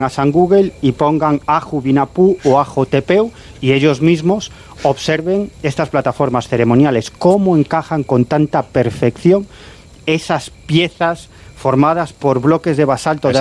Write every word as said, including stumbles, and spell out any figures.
a San Google y pongan Ahu Binapú o Ajotepeu y ellos mismos observen estas plataformas ceremoniales, cómo encajan con tanta perfección esas piezas formadas por bloques de basalto de